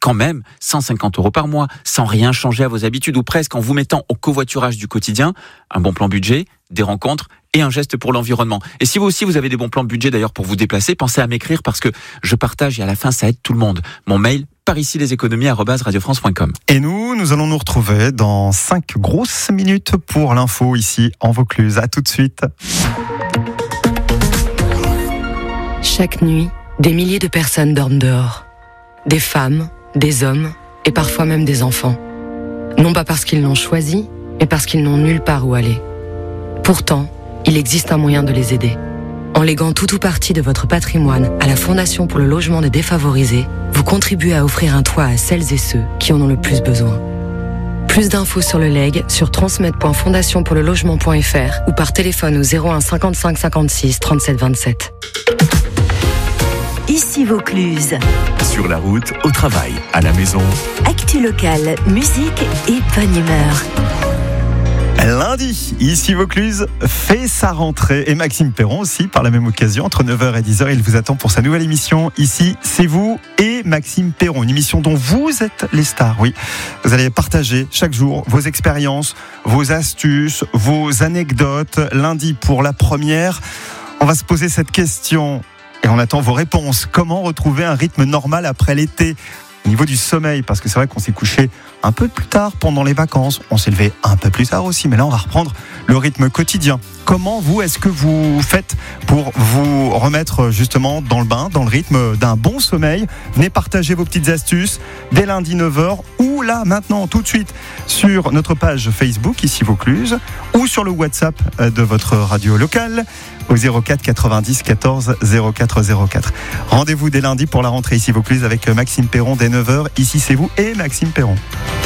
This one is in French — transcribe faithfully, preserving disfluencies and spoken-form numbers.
quand même cent cinquante euros par mois, sans rien changer à vos habitudes, ou presque, en vous mettant au covoiturage du quotidien, un bon plan budget, des rencontres et un geste pour l'environnement. Et si vous aussi vous avez des bons plans budget d'ailleurs pour vous déplacer, pensez à m'écrire parce que je partage et à la fin ça aide tout le monde. Mon mail, par ici les économies arobase radio france point com. Et nous, nous allons nous retrouver dans cinq grosses minutes pour l'info ici en Vaucluse. À tout de suite. Chaque nuit, des milliers de personnes dorment dehors. Des femmes, des hommes et parfois même des enfants. Non pas parce qu'ils l'ont choisi, mais parce qu'ils n'ont nulle part où aller. Pourtant, il existe un moyen de les aider. En léguant tout ou partie de votre patrimoine à la Fondation pour le logement des défavorisés, vous contribuez à offrir un toit à celles et ceux qui en ont le plus besoin. Plus d'infos sur le legs sur transmettre point fondation pour le logement point f r ou par téléphone au zéro un cinquante-cinq cinquante-six trente-sept vingt-sept. Ici Vaucluse. Sur la route, au travail, à la maison. Actu locale, musique et bonne humeur. Lundi, ici Vaucluse fait sa rentrée et Maxime Perron aussi par la même occasion. Entre neuf heures et dix heures, il vous attend pour sa nouvelle émission. Ici, c'est vous et Maxime Perron, une émission dont vous êtes les stars. Oui, vous allez partager chaque jour vos expériences, vos astuces, vos anecdotes. Lundi, pour la première, on va se poser cette question et on attend vos réponses. Comment retrouver un rythme normal après l'été ? Au niveau du sommeil, parce que c'est vrai qu'on s'est couché un peu plus tard pendant les vacances, on s'est levé un peu plus tard aussi, mais là on va reprendre le rythme quotidien. Comment vous, est-ce que vous faites pour vous remettre justement dans le bain, dans le rythme d'un bon sommeil ? Venez partager vos petites astuces dès lundi neuf heures ou là maintenant tout de suite sur notre page Facebook ici Vaucluse ou sur le WhatsApp de votre radio locale au zéro quatre quatre-vingt-dix quatorze zéro quatre zéro quatre. Rendez-vous dès lundi pour la rentrée ici Vaucluse avec Maxime Perron dès neuf heures. Ici c'est vous et Maxime Perron.